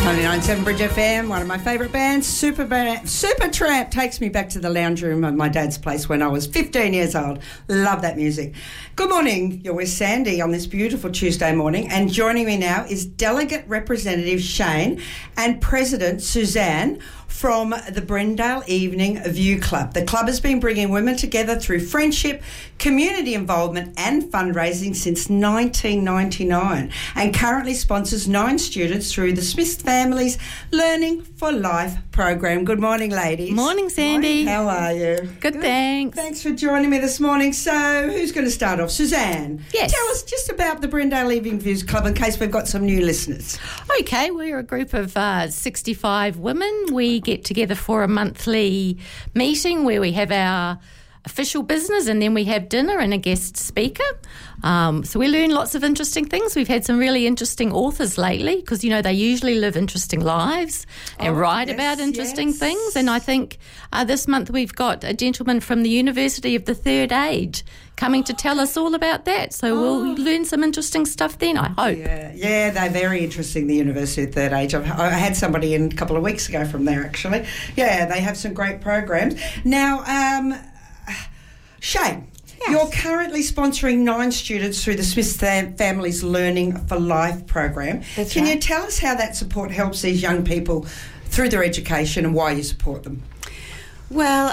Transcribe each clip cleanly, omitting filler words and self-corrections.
99.7 Bridge FM, one of my favourite bands, Supertramp, takes me back to the lounge room of my dad's place when I was 15 years old. Love that music. Good morning, you're with Sandy on this beautiful Tuesday morning, and joining me now is Delegate Representative Shane and President Suzanne from the Brendale Evening View Club. The club has been bringing women together through friendship, community involvement and fundraising since 1999 and currently sponsors 9 students through the Smith Family's Learning for Life program. Good morning, ladies. Morning, Sandy. Morning. How are you? Good, thanks. Thanks for joining me this morning. So, who's going to start off? Suzanne. Yes. Tell us just about the Brendale Evening Views Club in case we've got some new listeners. Okay, we're a group of 65 women. We get together for a monthly meeting where we have our official business and then we have dinner and a guest speaker. So we learn lots of interesting things. We've had some really interesting authors lately because, you know, they usually live interesting lives and write about interesting things. And I think this month we've got a gentleman from the University of the Third Age coming to tell us all about that. So we'll learn some interesting stuff then, I hope. Yeah, they're very interesting, the University of the Third Age. I had somebody in a couple of weeks ago from there, actually. Yeah, they have some great programs. Now, Shane, yes. You're currently sponsoring 9 students through the Smith Family's Learning for Life program. Can you tell us how that support helps these young people through their education and why you support them? Well,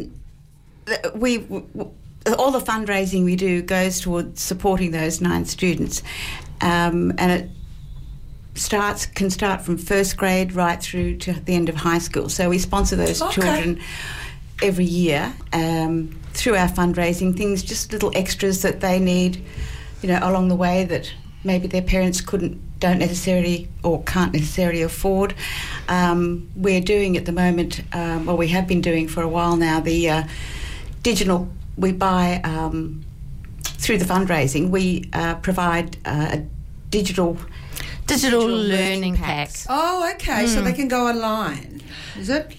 all the fundraising we do goes towards supporting those 9 students, and it can start from first grade right through to the end of high school. So we sponsor those children every year through our fundraising, things, just little extras that they need, you know, along the way that maybe their parents don't necessarily or can't necessarily afford. We're doing at the moment, we have been doing for a while now, the digital. We buy through the fundraising. We provide digital learning packs. Oh, okay. So they can go online. Is it?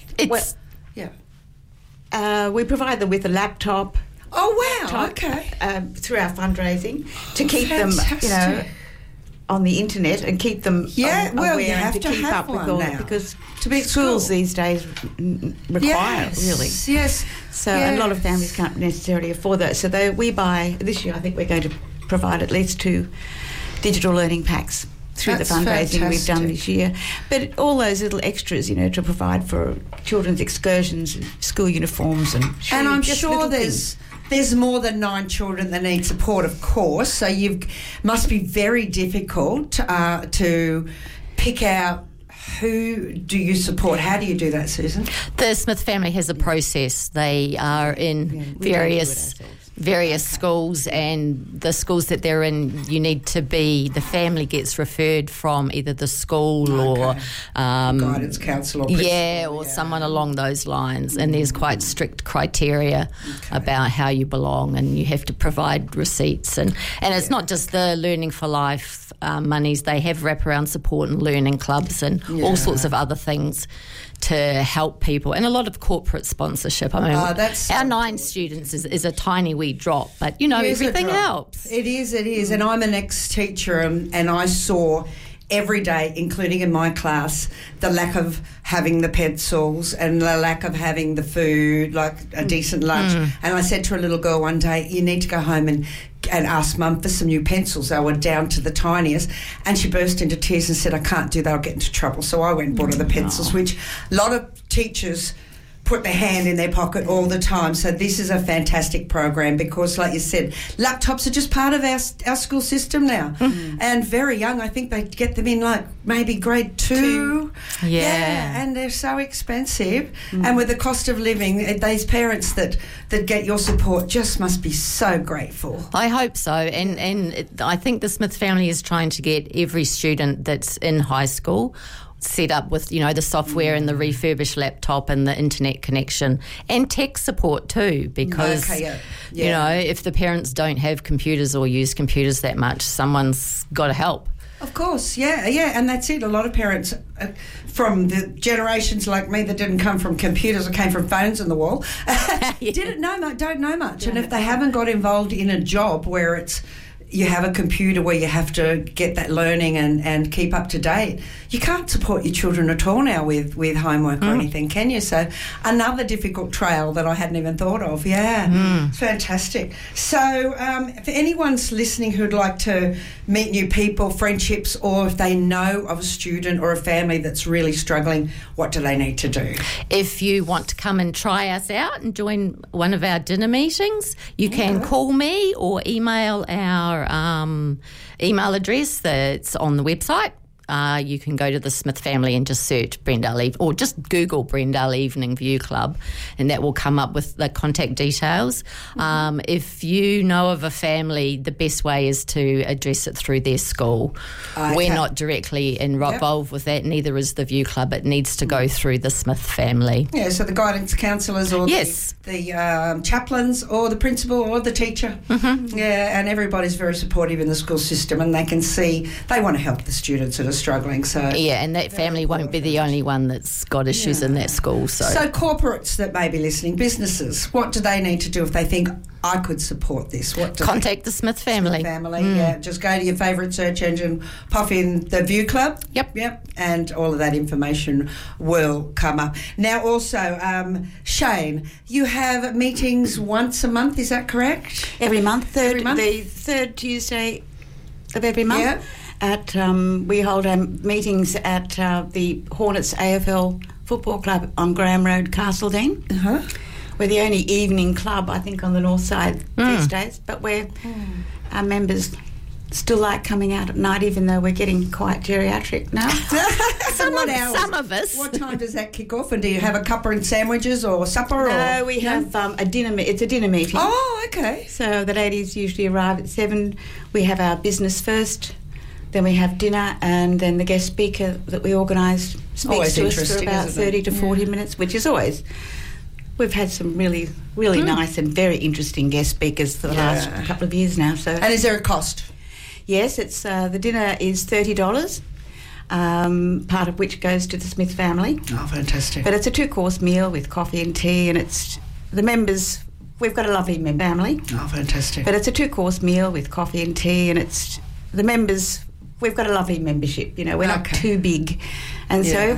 We provide them with a laptop. Oh, wow. Okay. Through our fundraising to keep them, you know, on the internet and keep them aware you have and to keep have up with all now. Because to be at schools school these days require really. Yes. So a lot of families can't necessarily afford that. So we buy this year. I think we're going to provide at least 2 digital learning packs through the fundraising we've done this year. But all those little extras, you know, to provide for children's excursions, and school uniforms, and I'm sure there's more than 9 children that need support, of course. So must be very difficult to pick out who do you support. How do you do that, Susan? The Smith family has a process. They are in various schools, and the schools that they're in, the family gets referred from either the school or guidance counsellor or someone along those lines, and there's quite strict criteria about how you belong, and you have to provide receipts, and it's not just the Learning for Life monies. They have wraparound support and learning clubs and all sorts of other things to help people, and a lot of corporate sponsorship. I mean, our 9 students is a tiny wee drop, but, you know, everything helps. It is. And I'm an ex-teacher, and I saw every day, including in my class, the lack of having the pencils and the lack of having the food, like a decent lunch. And I said to a little girl one day, you need to go home and ask Mum for some new pencils. They were down to the tiniest, and she burst into tears and said, I can't do that, I'll get into trouble. So I went and bought her the pencils, which a lot of teachers put their hand in their pocket all the time. So this is a fantastic program because, like you said, laptops are just part of our school system now. And very young. I think they get them in like maybe grade 2. Yeah, and they're so expensive. And with the cost of living, these parents that get your support just must be so grateful. I hope so. And I think the Smith family is trying to get every student that's in high school set up with, you know, the software and the refurbished laptop and the internet connection and tech support too, because you know, if the parents don't have computers or use computers that much, someone's got to help. Of course, and that's it. A lot of parents from the generations like me that didn't come from computers or came from phones on the wall don't know much. And if they haven't got involved in a job where it's you have a computer where you have to get that learning and keep up to date. You can't support your children at all now with homework or anything, can you? So another difficult trail that I hadn't even thought of. Yeah, it's fantastic. So if anyone's listening who'd like to meet new people, friendships, or if they know of a student or a family that's really struggling, what do they need to do? If you want to come and try us out and join one of our dinner meetings, you can call me or email our email address that's on the website. You can go to the Smith family and just search Brendale, or just Google Brendale Evening View Club, and that will come up with the contact details. If you know of a family, the best way is to address it through their school. Okay. We're not directly involved with that, neither is the View Club. It needs to go through the Smith family. Yeah, so the guidance counsellors or the chaplains or the principal or the teacher. Yeah, and everybody's very supportive in the school system, and they can see they want to help the students that are struggling. So and that family won't be the only one that's got issues in that school. So corporates that may be listening, businesses, what do they need to do if they think I could support this? Contact the Smith family. Yeah, just go to your favourite search engine, pop in the View Club. Yep, and all of that information will come up. Now also, Shane, you have meetings once a month, is that correct? Every month, the third Tuesday of every month. Yeah. We hold our meetings at the Hornets AFL Football Club on Graham Road, Castledene. We're the only evening club, I think, on the north side these days, but our members still like coming out at night, even though we're getting quite geriatric now. Some of us. What time does that kick off? And do you have a cuppa and sandwiches or supper? No, we have a dinner. It's a dinner meeting. Oh, okay. So the ladies usually arrive at 7. We have our business first. Then we have dinner, and then the guest speaker that we organise speaks to us for about 30 to 40 minutes, which is always... We've had some really nice and very interesting guest speakers for the last couple of years now. So, and is there a cost? Yes, it's the dinner is $30, part of which goes to the Smith family. Oh, fantastic. But it's a 2-course meal with coffee and tea, and it's the members... We've got a lovely family. Oh, fantastic. But it's a 2-course meal with coffee and tea, and it's the members... We've got a lovely membership, we're not too big. And so